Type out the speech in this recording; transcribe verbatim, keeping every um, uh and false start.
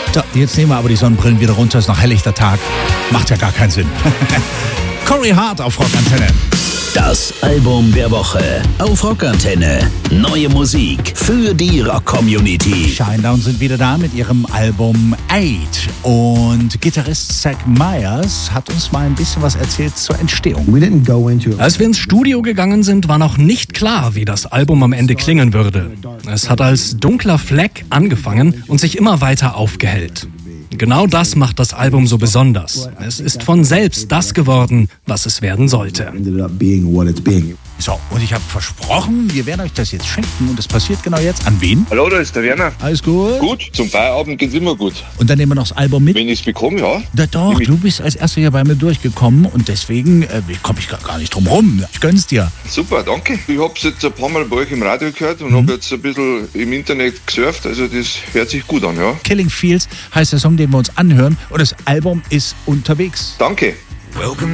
So, jetzt nehmen wir aber die Sonnenbrillen wieder runter. Ist noch helllichter Tag. Macht ja gar keinen Sinn. Corey Hart auf Rockantenne. Das Album der Woche auf Rockantenne. Neue Musik für die Rock-Community. Shinedown sind wieder da mit ihrem Album Eight. Und Gitarrist Zach Myers hat uns mal ein bisschen was erzählt zur Entstehung. Als wir ins Studio gegangen sind, war noch nicht klar, wie das Album am Ende klingen würde. Es hat als dunkler Fleck angefangen und sich immer weiter aufgehellt. Genau das macht das Album so besonders. Es ist von selbst das geworden, was es werden sollte. So, und ich habe versprochen, wir werden euch das jetzt schenken und das passiert genau jetzt. An wen? Hallo, da ist der Werner. Alles gut? Gut, zum Feierabend geht's immer gut. Und dann nehmen wir noch das Album mit? Wenn ich's bekomme, ja. Da doch, du bist als Erster hier bei mir durchgekommen und deswegen äh, komme ich gar nicht drum rum. Ich gönn's dir. Super, danke. Ich hab's jetzt ein paar Mal bei euch im Radio gehört und mhm. hab jetzt ein bisschen im Internet gesurft, also das hört sich gut an, ja. Killing Fields heißt der Song, den wir uns anhören und das Album ist unterwegs. Danke. Welcome